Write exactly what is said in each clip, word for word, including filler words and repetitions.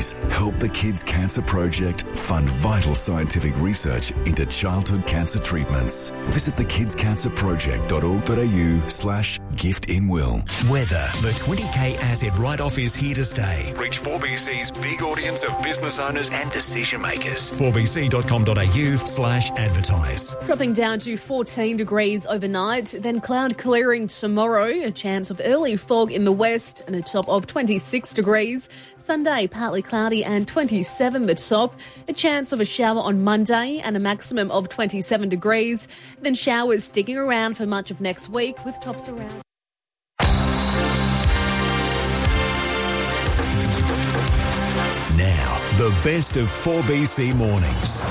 These help the Kids Cancer Project fund vital scientific research into childhood cancer treatments. Visit the kids cancer project dot org dot a u slash gift in will. Weather. The twenty K asset write-off is here to stay. Reach four B C's big audience of business owners and decision makers. four b c dot com dot a u slash advertise. Dropping down to fourteen degrees overnight, then cloud clearing tomorrow, a chance of early fog in the west and a top of twenty-six degrees. Sunday, partly cloudy and twenty-seven the top. A chance of a shower on Monday and a maximum of twenty-seven degrees. Then showers sticking around for much of next week with tops around. Now, the best of four B C mornings.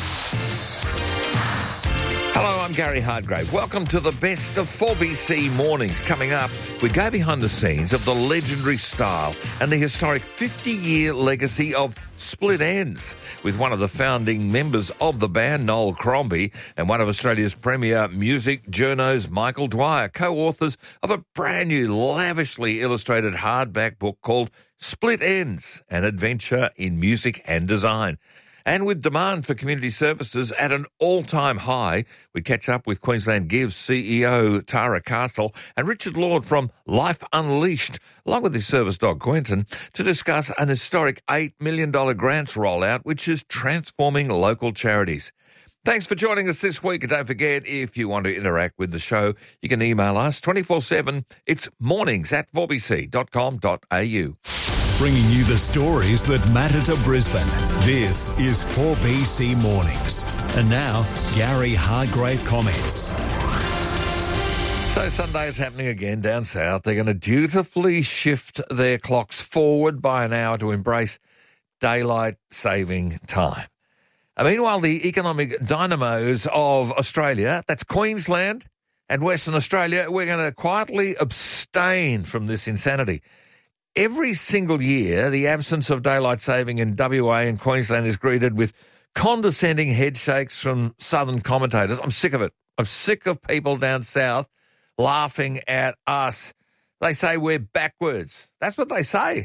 Hello, I'm Gary Hardgrave. Welcome to the best of four B C mornings. Coming up, we go behind the scenes of the legendary style and the historic fifty-year legacy of Split Enz with one of the founding members of the band, Noel Crombie, and one of Australia's premier music journos, Michael Dwyer, co-authors of a brand new, lavishly illustrated hardback book called Split Enz, an adventure in music and design. And with demand for community services at an all-time high, we catch up with Queensland Gives C E O Tara Castle and Richard Lord from Life Unleashed, along with his service dog Quentin, to discuss an historic eight million dollars grants rollout which is transforming local charities. Thanks for joining us this week. And don't forget, if you want to interact with the show, you can email us twenty-four seven. It's mornings at four b c dot com dot a u. Bringing you the stories that matter to Brisbane. This is four B C Mornings. And now, Gary Hardgrave comments. So Sunday is happening again down south. They're going to dutifully shift their clocks forward by an hour to embrace daylight saving time. And meanwhile, the economic dynamos of Australia, that's Queensland and Western Australia, we're going to quietly abstain from this insanity. Every single year, the absence of daylight saving in W A and Queensland is greeted with condescending head shakes from southern commentators. I'm sick of it. I'm sick of people down south laughing at us. They say we're backwards. That's what they say.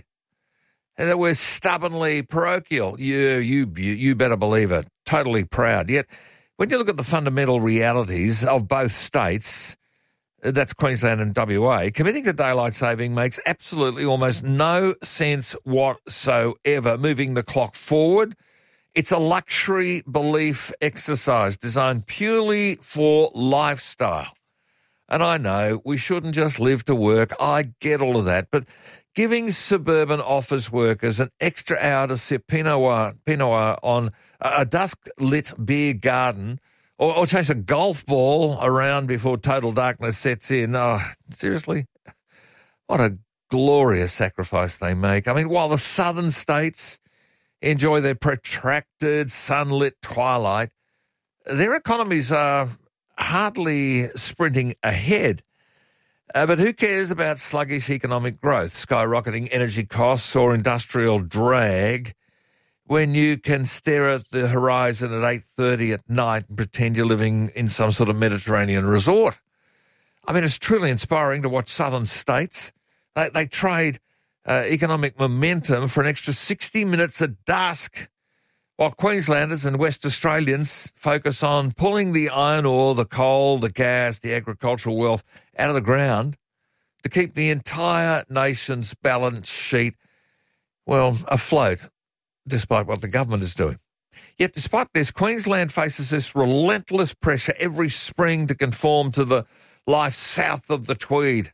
And that we're stubbornly parochial. You, you, you better believe it. Totally proud. Yet, when you look at the fundamental realities of both states, that's Queensland and W A, committing to daylight saving makes absolutely almost no sense whatsoever. Moving the clock forward, it's a luxury belief exercise designed purely for lifestyle. And I know we shouldn't just live to work. I get all of that. But giving suburban office workers an extra hour to sip Pinot Noir, Pinot Noir on a dusk-lit beer garden Or, or chase a golf ball around before total darkness sets in. Oh, seriously? What a glorious sacrifice they make. I mean, while the southern states enjoy their protracted sunlit twilight, their economies are hardly sprinting ahead. Uh, but who cares about sluggish economic growth, skyrocketing energy costs or industrial drag when you can stare at the horizon at eight thirty at night and pretend you're living in some sort of Mediterranean resort? I mean, it's truly inspiring to watch southern states. They, they trade uh, economic momentum for an extra sixty minutes at dusk, while Queenslanders and West Australians focus on pulling the iron ore, the coal, the gas, the agricultural wealth out of the ground to keep the entire nation's balance sheet, well, afloat, despite what the government is doing. Yet despite this, Queensland faces this relentless pressure every spring to conform to the life south of the Tweed.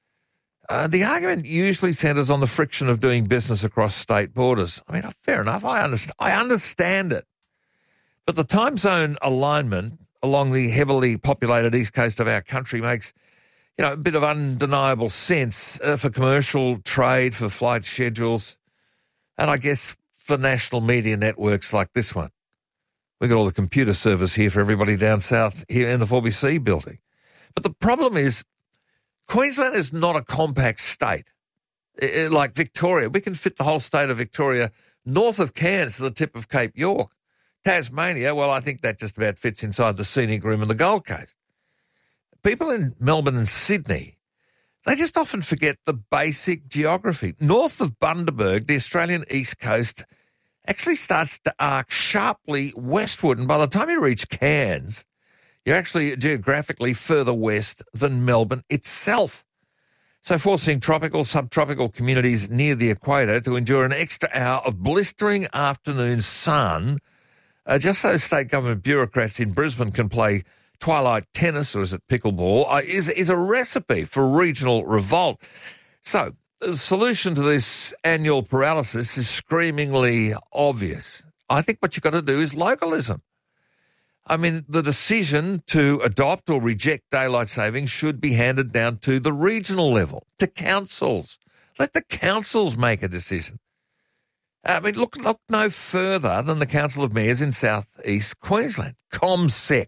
Uh, the argument usually centres on the friction of doing business across state borders. I mean, fair enough, I understand, I understand it. But the time zone alignment along the heavily populated east coast of our country makes, you know, a bit of undeniable sense uh, for commercial trade, for flight schedules, and I guess for national media networks like this one. We've got all the computer servers here for everybody down south here in the four B C building. But the problem is Queensland is not a compact state. It, it, like Victoria, we can fit the whole state of Victoria north of Cairns to the tip of Cape York. Tasmania, well, I think that just about fits inside the scenic rim of the Gold Coast. People in Melbourne and Sydney, they just often forget the basic geography. North of Bundaberg, the Australian east coast actually starts to arc sharply westward, and by the time you reach Cairns, you're actually geographically further west than Melbourne itself. So forcing tropical, subtropical communities near the equator to endure an extra hour of blistering afternoon sun, uh, just so state government bureaucrats in Brisbane can play twilight tennis, or is it pickleball, uh, is, is a recipe for regional revolt. So the solution to this annual paralysis is screamingly obvious. I think what you've got to do is localism. I mean, the decision to adopt or reject daylight saving should be handed down to the regional level, to councils. Let the councils make a decision. I mean, look, look no further than the Council of Mayors in South East Queensland, ComSec.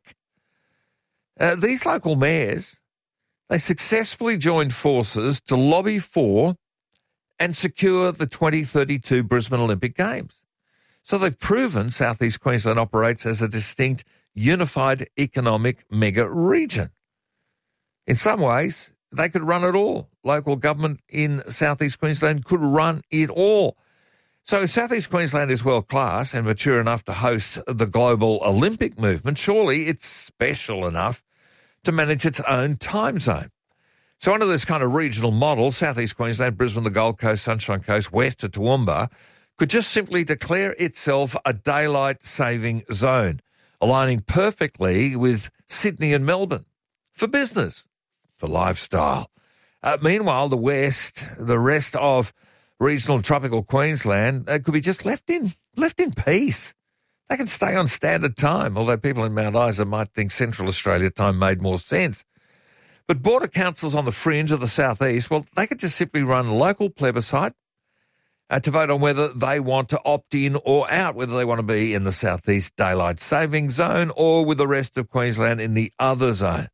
Uh, these local mayors, they successfully joined forces to lobby for and secure the twenty thirty-two Brisbane Olympic Games. So they've proven South East Queensland operates as a distinct, unified economic mega region. In some ways, they could run it all. Local government in South East Queensland could run it all. So if South East Queensland is world-class and mature enough to host the global Olympic movement, surely it's special enough to manage its own time zone. So under this kind of regional model, South East Queensland, Brisbane, the Gold Coast, Sunshine Coast, west to Toowoomba, could just simply declare itself a daylight saving zone, aligning perfectly with Sydney and Melbourne for business, for lifestyle. Uh, meanwhile, the west, the rest of regional and tropical Queensland uh, could be just left in left in peace. They can stay on standard time, although people in Mount Isa might think Central Australia time made more sense. But border councils on the fringe of the southeast, well, they could just simply run a local plebiscite uh, to vote on whether they want to opt in or out, whether they want to be in the southeast daylight saving zone or with the rest of Queensland in the other zone.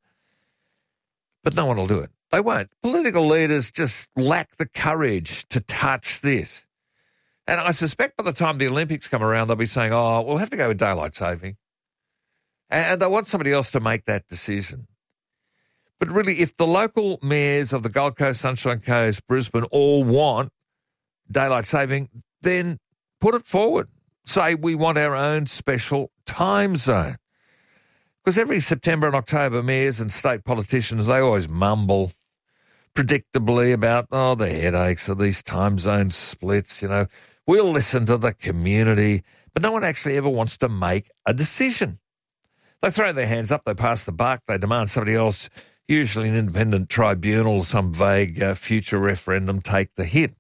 But no one will do it. They won't. Political leaders just lack the courage to touch this. And I suspect by the time the Olympics come around, they'll be saying, oh, we'll have to go with daylight saving. And they want somebody else to make that decision. But really, if the local mayors of the Gold Coast, Sunshine Coast, Brisbane all want daylight saving, then put it forward. Say we want our own special time zone. Because every September and October, mayors and state politicians, they always mumble predictably about, oh, the headaches of these time zone splits, you know. We'll listen to the community, but no one actually ever wants to make a decision. They throw their hands up, they pass the buck, they demand somebody else, usually an independent tribunal, some vague uh, future referendum, take the hit.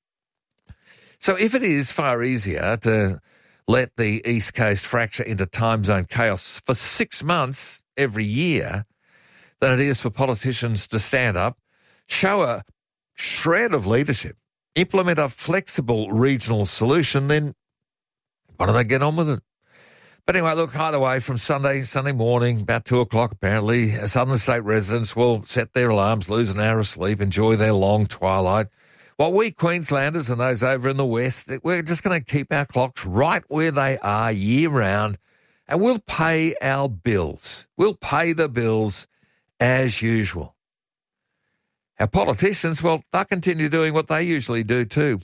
So if it is far easier to let the East Coast fracture into time zone chaos for six months every year than it is for politicians to stand up, show a shred of leadership, implement a flexible regional solution, then why don't they get on with it? But anyway, look, either way, from Sunday, Sunday morning, about two o'clock apparently, Southern State residents will set their alarms, lose an hour of sleep, enjoy their long twilight. While we Queenslanders and those over in the West, we're just going to keep our clocks right where they are year-round, and we'll pay our bills. We'll pay the bills as usual. Our politicians, well, they'll continue doing what they usually do too.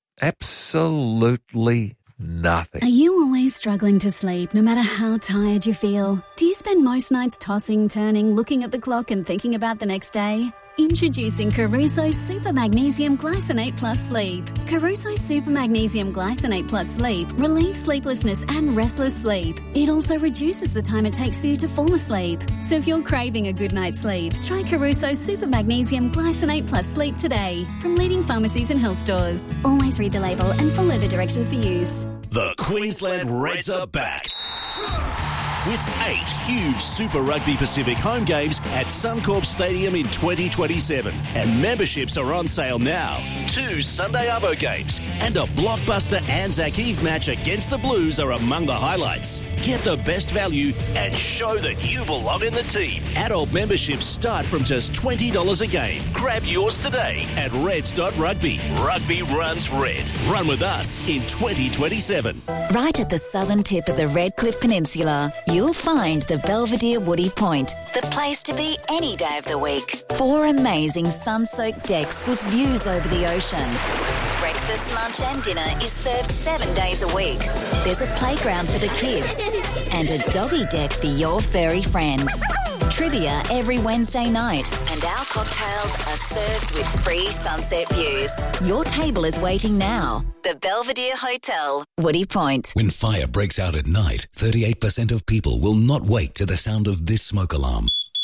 Absolutely nothing. Are you always struggling to sleep no matter how tired you feel? Do you spend most nights tossing, turning, looking at the clock and thinking about the next day? Introducing Caruso Super Magnesium Glycinate Plus Sleep. Caruso Super Magnesium Glycinate Plus Sleep relieves sleeplessness and restless sleep. It also reduces the time it takes for you to fall asleep. So if you're craving a good night's sleep, try Caruso Super Magnesium Glycinate Plus Sleep today from leading pharmacies and health stores. Always read the label and follow the directions for use. The Queensland Reds are back. With eight huge Super Rugby Pacific home games at Suncorp Stadium in twenty twenty-seven. And memberships are on sale now. Two Sunday Arvo games and a blockbuster Anzac Eve match against the Blues are among the highlights. Get the best value and show that you belong in the team. Adult memberships start from just twenty dollars a game. Grab yours today at reds dot rugby. Rugby runs red. Run with us in twenty twenty-seven. Right at the southern tip of the Redcliffe Peninsula, you'll find the Belvedere Woody Point, the place to be any day of the week. Four amazing sun-soaked decks with views over the ocean. Breakfast, lunch and dinner is served seven days a week. There's a playground for the kids and a doggy deck for your furry friend. Trivia every Wednesday night, and our cocktails are served with free sunset views. Your table is waiting now. The Belvedere Hotel, Woody Point. When fire breaks out at night, thirty-eight percent of people will not wake to the sound of this smoke alarm.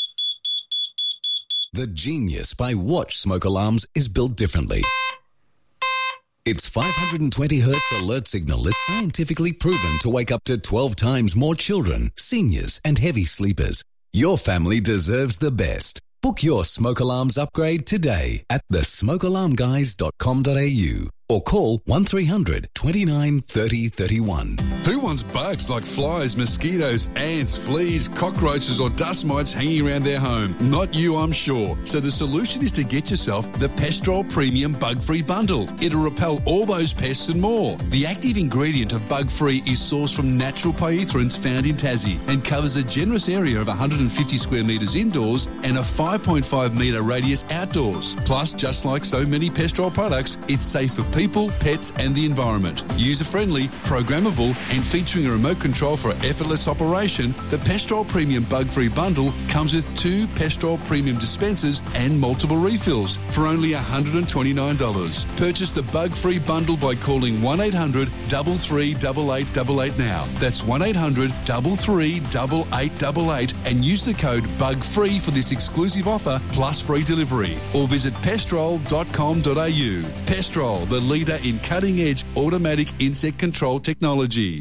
The Genius by Watch smoke alarms is built differently. Its five hundred twenty hertz alert signal is scientifically proven to wake up to twelve times more children, seniors and heavy sleepers. Your family deserves the best. Book your smoke alarms upgrade today at the smoke alarm guys dot com dot a u or call one three hundred, twenty-nine, thirty, thirty-one. Who wants bugs like flies, mosquitoes, ants, fleas, cockroaches or dust mites hanging around their home? Not you, I'm sure. So the solution is to get yourself the Pestrol Premium Bug-Free Bundle. It'll repel all those pests and more. The active ingredient of Bug-Free is sourced from natural pyrethroids found in Tassie and covers a generous area of one hundred fifty square metres indoors and a five point five metre radius outdoors. Plus, just like so many Pestrol products, it's safe for people, pets and the environment. User-friendly, programmable and featuring a remote control for effortless operation, the Pestrol Premium Bug-Free Bundle comes with two Pestrol Premium dispensers and multiple refills for only one hundred twenty-nine dollars. Purchase the Bug-Free Bundle by calling one eight hundred, three three eight, eight eight eight now. That's one eight hundred, three three eight, eight eight eight and use the code BUGFREE for this exclusive offer plus free delivery. Or visit pestrol dot com dot a u. Pestrol, the leader in cutting-edge automatic insect control technology.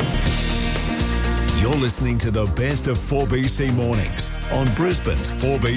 You're listening to the best of four B C mornings on Brisbane's four B